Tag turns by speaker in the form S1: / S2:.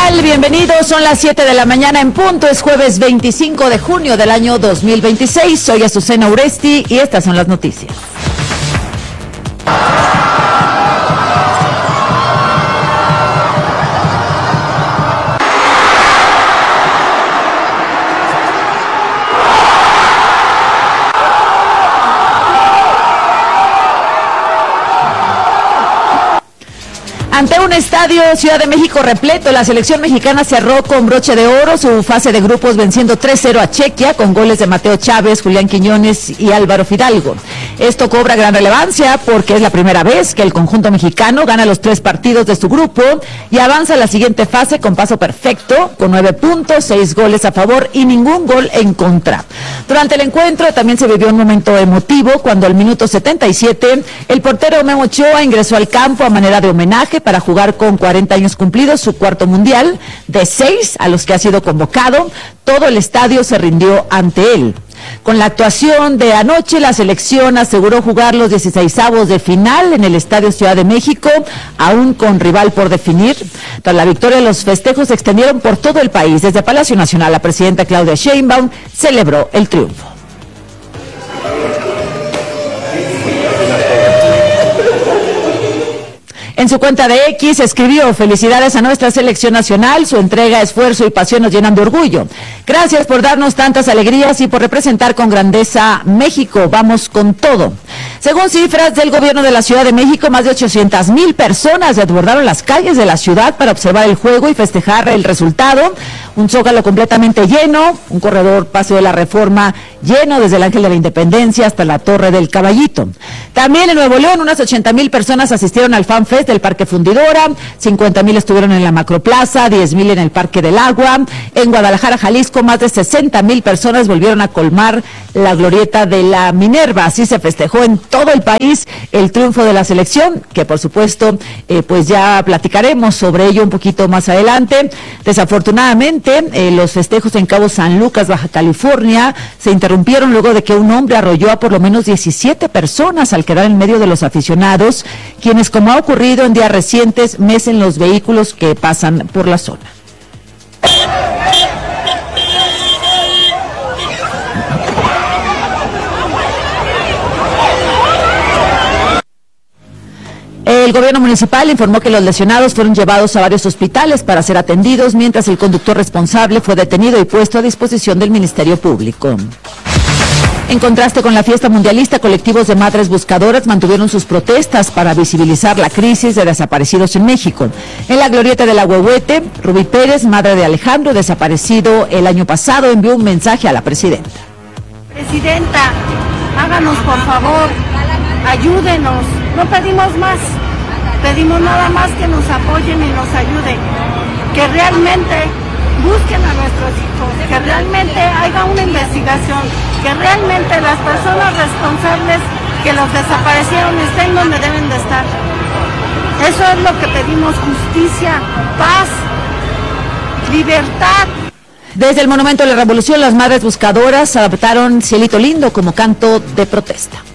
S1: tal? Bienvenidos, son las 7 de la mañana en punto, es jueves 25 de junio del año 2026. Soy Azucena Uresti y estas son las noticias. Ante un estadio Ciudad de México repleto, la selección mexicana cerró con broche de oro su fase de grupos venciendo 3-0 a Chequia con goles de Mateo Chávez, Julián Quiñones y Álvaro Fidalgo. Esto cobra gran relevancia porque es la primera vez que el conjunto mexicano gana los 3 partidos de su grupo y avanza a la siguiente fase con paso perfecto, con 9 puntos, 6 goles a favor y ningún gol en contra. Durante el encuentro también se vivió un momento emotivo cuando al minuto 77 el portero Memo Ochoa ingresó al campo a manera de homenaje para jugar con 40 años cumplidos su cuarto mundial, de 6 a los que ha sido convocado. Todo el estadio se rindió ante él. Con la actuación de anoche, la selección aseguró jugar los 16avos de final en el Estadio Ciudad de México, aún con rival por definir. Tras la victoria, los festejos se extendieron por todo el país. Desde Palacio Nacional, la presidenta Claudia Sheinbaum celebró el triunfo. En su cuenta de X escribió: felicidades a nuestra selección nacional, su entrega, esfuerzo y pasión nos llenan de orgullo. Gracias por darnos tantas alegrías y por representar con grandeza México, vamos con todo. Según cifras del gobierno de la Ciudad de México, más de 800,000 personas desbordaron las calles de la ciudad para observar el juego y festejar el resultado. Un Zócalo completamente lleno, un corredor Paseo de la Reforma lleno desde el Ángel de la Independencia hasta la Torre del Caballito. También en Nuevo León, unas 80,000 personas asistieron al Fan Fest del Parque Fundidora, 50,000 estuvieron en la Macroplaza, 10,000 en el Parque del Agua. En Guadalajara, Jalisco, más de 60,000 personas volvieron a colmar la glorieta de la Minerva. Así se festejó en todo el país el triunfo de la selección, que por supuesto, pues ya platicaremos sobre ello un poquito más adelante. Desafortunadamente, los festejos en Cabo San Lucas, Baja California, se interrumpieron luego de que un hombre arrolló a por lo menos 17 personas al quedar en medio de los aficionados, quienes, como ha ocurrido en días recientes, mecen los vehículos que pasan por la zona. El gobierno municipal informó que los lesionados fueron llevados a varios hospitales para ser atendidos, mientras el conductor responsable fue detenido y puesto a disposición del Ministerio Público. En contraste con la fiesta mundialista, colectivos de madres buscadoras mantuvieron sus protestas para visibilizar la crisis de desaparecidos en México. En la glorieta del Ahuehuete, Rubí Pérez, madre de Alejandro, desaparecido el año pasado, envió un mensaje a la presidenta.
S2: Presidenta, háganos por favor, ayúdenos, no pedimos más, pedimos nada más que nos apoyen y nos ayuden, que realmente busquen a nuestros hijos, que realmente haga una investigación, que realmente las personas responsables que los desaparecieron estén donde deben de estar. Eso es lo que pedimos: justicia, paz, libertad.
S1: Desde el Monumento de la Revolución, las madres buscadoras adoptaron Cielito Lindo como canto de protesta.